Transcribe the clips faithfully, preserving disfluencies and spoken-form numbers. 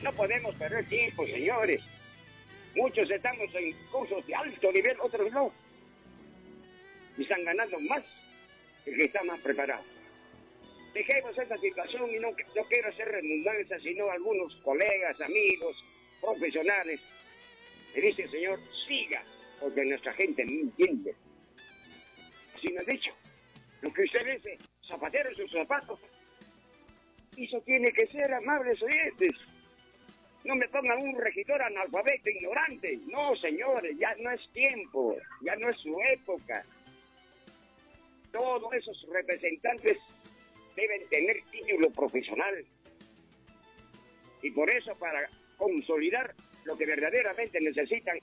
No podemos perder tiempo, señores. Muchos estamos en cursos de alto nivel, otros no. Y están ganando más el que está más preparado. Dejemos esta situación y no, no quiero hacer redundancia, sino algunos colegas, amigos, profesionales. Le dice, señor, siga, porque nuestra gente no entiende. Así me ha dicho. Lo que usted dice, zapatero en sus zapatos. Eso tiene que ser, amables oyentes. No me pongan un regidor analfabeto, ignorante. No, señores, ya no es tiempo, ya no es su época. Todos esos representantes deben tener título profesional. Y por eso, para consolidar lo que verdaderamente necesitan,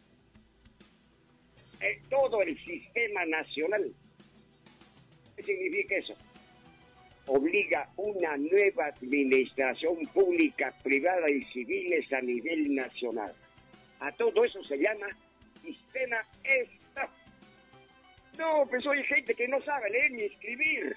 es todo el sistema nacional. ¿Qué significa eso? Obliga una nueva administración pública, privada y civiles a nivel nacional. A todo eso se llama sistema Estado. No, pues hay gente que no sabe leer ni escribir.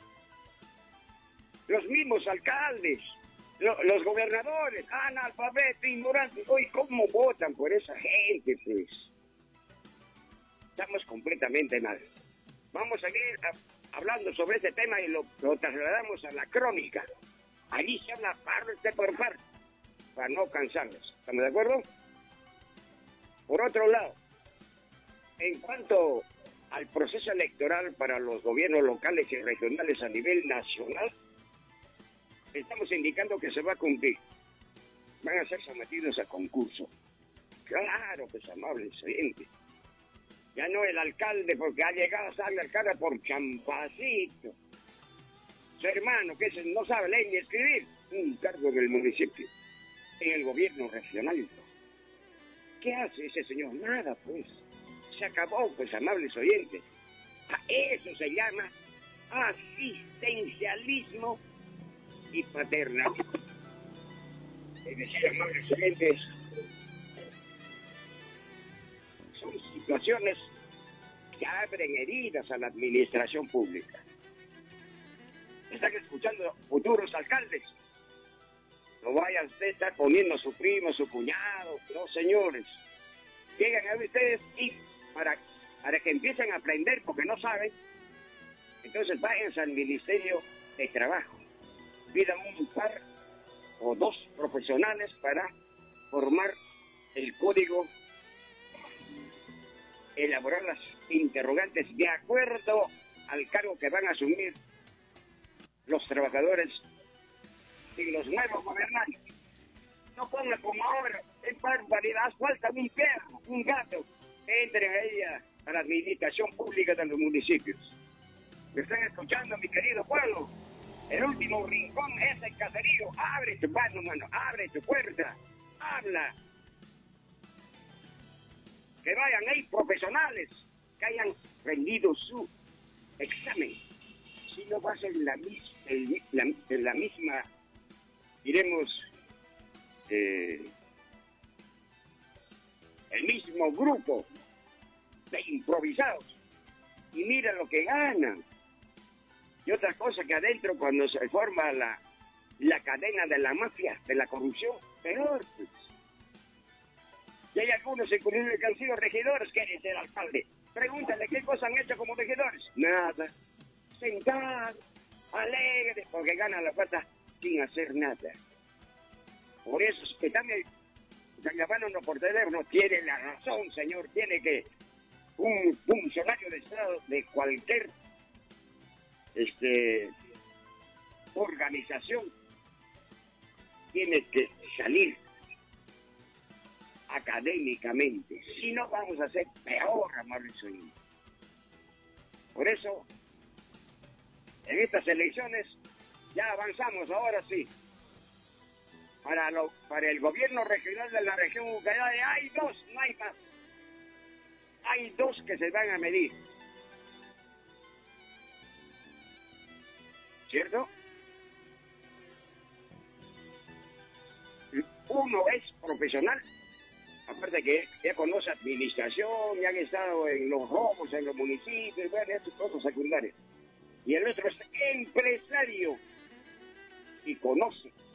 Los mismos alcaldes, lo, los gobernadores, analfabetos, ignorantes. Hoy, ¿cómo votan por esa gente, pues? Estamos completamente mal. Vamos a seguir a, hablando sobre este tema y lo, lo trasladamos a la crónica. Allí se habla parte por parte, para no cansarnos. ¿Estamos de acuerdo? Por otro lado, en cuanto al proceso electoral para los gobiernos locales y regionales a nivel nacional, estamos indicando que se va a cumplir. Van a ser sometidos a concurso. Claro, pues amables oyentes. Ya no el alcalde, porque ha llegado a ser el alcalde por champacito. Su hermano, que no sabe leer ni escribir, un cargo del municipio, en el gobierno regional. ¿Qué hace ese señor? Nada, pues. Se acabó, pues, amables oyentes. A eso se llama asistencialismo y paternalismo. Es decir, amables oyentes, son situaciones que abren heridas a la administración pública. Están escuchando futuros alcaldes. No vayan usted a estar poniendo a su primo, su cuñado. No, señores. Llegan a ustedes y para, para que empiecen a aprender porque no saben, entonces váyanse al Ministerio de Trabajo. Pidan un par o dos profesionales para formar el código, elaborar las interrogantes de acuerdo al cargo que van a asumir los trabajadores y los nuevos gobernantes. No pongan como ahora, en barbaridad, falta un perro, un gato, entren ahí a, a la administración pública de los municipios. ¿Me están escuchando, mi querido pueblo? El último rincón es el caserío. Abre tu mano, mano, abre tu puerta, habla. Que vayan ahí profesionales, que hayan rendido su examen. Si no va a ser la, mis, el, la, la misma, diremos, eh, el mismo grupo de improvisados. Y mira lo que ganan. Y otra cosa que adentro, cuando se forma la, la cadena de la mafia, de la corrupción, peor, pues. Y hay algunos inclusive que han sido regidores, quieren ser alcalde. Pregúntale qué cosas han hecho como regidores. Nada. Sentados, alegres, porque ganan la plata sin hacer nada. Por eso es que también San Giovanni no por teléfono tiene la razón, señor. Tiene que un funcionario de Estado de cualquier este organización tiene que salir académicamente, si no vamos a ser peor, amables oyentes. Por eso, en estas elecciones ya avanzamos, ahora sí, para, lo, para el gobierno regional de la región Ucayali. Hay dos, no hay más. Hay dos que se van a medir. ¿Cierto? Uno es profesional, aparte que ya conoce administración, ya han estado en los robos, en los municipios, bueno, esas cosas secundarias. Y el otro es empresario y conoce